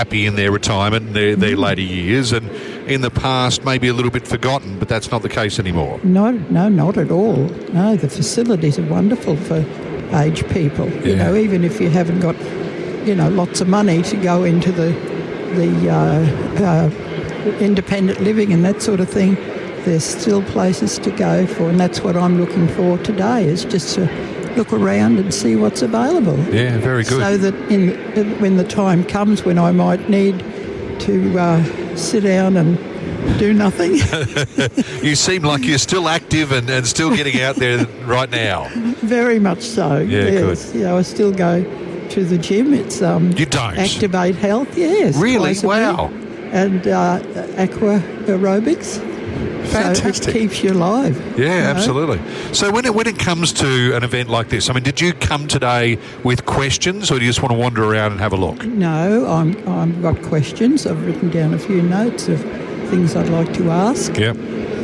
happy in their retirement and their later years, and in the past maybe a little bit forgotten, but that's not the case anymore. No, not at all. No, the facilities are wonderful for aged people. Yeah. You know, even if you haven't got, lots of money to go into the independent living and that sort of thing, there's still places to go for, and that's what I'm looking for today, is just to look around and see what's available. Yeah, very good. So that when the time comes when I might need to sit down and do nothing. You seem like you're still active and still getting out there right now. Very much so. Yeah, yes. good. I still go to the gym. It's You don't? Activate Health, yes. Really? twice a Wow. week. And aqua aerobics. Fantastic. So it keeps you alive. Yeah, absolutely. So when it comes to an event like this, I mean, did you come today with questions, or do you just want to wander around and have a look? No, I've got questions. I've written down a few notes of things I'd like to ask. Yep.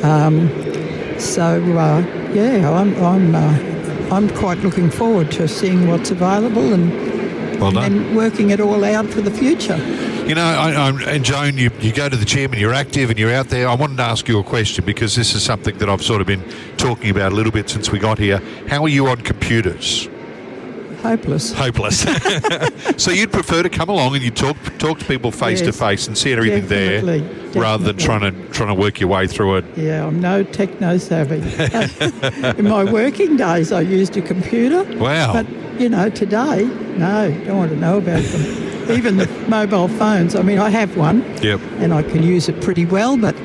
I'm quite looking forward to seeing what's available and Well done. and working it all out for the future. You know, and Joan, you go to the gym and you're active and you're out there. I wanted to ask you a question because this is something that I've sort of been talking about a little bit since we got here. How are you on computers? Hopeless. So you'd prefer to come along and you talk to people face to face and see everything Definitely, there, rather than trying to work your way through it. Yeah, I'm no techno savvy. In my working days, I used a computer. Wow. But today, no, don't want to know about them. Even the mobile phones. I mean, I have one. Yep. And I can use it pretty well, but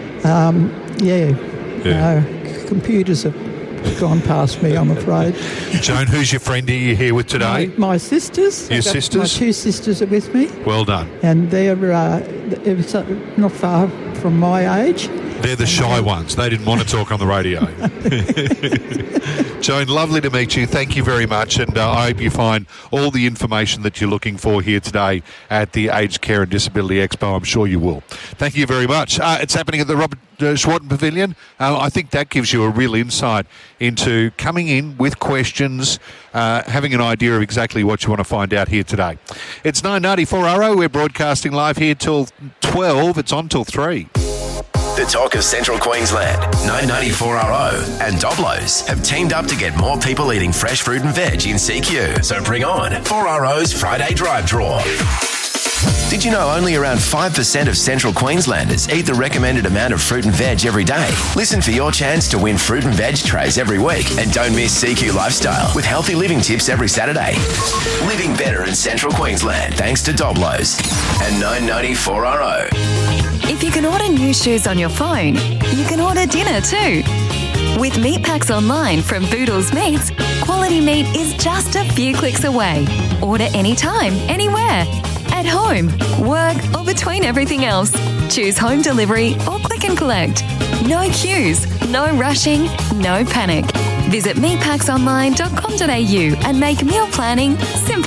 computers have gone past me, I'm afraid. Joan, who's your friend you here with today? My sisters. Your sisters? My two sisters are with me. Well done. And they're not far from my age. They're the shy ones. They didn't want to talk on the radio. Joan, lovely to meet you. Thank you very much. And I hope you find all the information that you're looking for here today at the Aged Care and Disability Expo. I'm sure you will. Thank you very much. It's happening at the Robert Schwarten Pavilion. I think that gives you a real insight into coming in with questions, having an idea of exactly what you want to find out here today. It's 9:94 We're broadcasting live here till 12. It's on till 3. The talk of Central Queensland, 994RO and Doblos have teamed up to get more people eating fresh fruit and veg in CQ. So bring on 4RO's Friday Drive Draw. Did you know only around 5% of Central Queenslanders eat the recommended amount of fruit and veg every day? Listen for your chance to win fruit and veg trays every week, and don't miss CQ Lifestyle with healthy living tips every Saturday. Living better in Central Queensland thanks to Doblos and 994RO. If you can order new shoes on your phone, you can order dinner too. With meat packs online from Boodles Meats, quality meat is just a few clicks away. Order anytime, anywhere. At home, work, or between everything else. Choose home delivery or click and collect. No queues, no rushing, no panic. Visit meatpacksonline.com.au and make meal planning simple.